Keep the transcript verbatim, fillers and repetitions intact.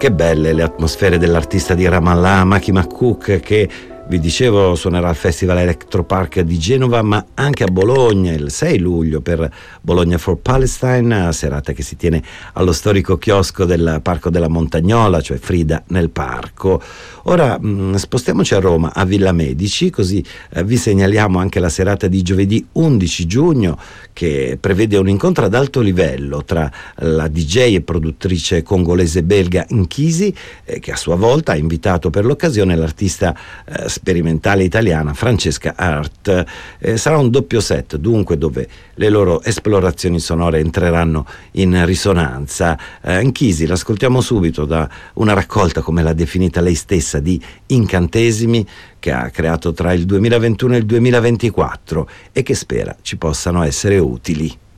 Che belle le atmosfere dell'artista di Ramallah, Maki Makkouk, che vi dicevo suonerà al Festival Electropark di Genova, ma anche a Bologna il sei luglio per Bologna for Palestine, serata che si tiene allo storico chiosco del Parco della Montagnola, cioè Frida nel Parco. Ora mh, spostiamoci a Roma, a Villa Medici, così eh, vi segnaliamo anche la serata di giovedì undici giugno, che prevede un incontro ad alto livello tra la D J e produttrice congolese belga Nkisi, eh, che a sua volta ha invitato per l'occasione l'artista eh, sperimentale italiana Francesca Hart. Eh, sarà un doppio set, dunque, dove le loro esplorazioni sonore entreranno in risonanza. Eh, Nkisi l'ascoltiamo subito da una raccolta, come l'ha definita lei stessa, di incantesimi che ha creato tra il duemilaventuno e il duemilaventiquattro e che spera ci possano essere utili.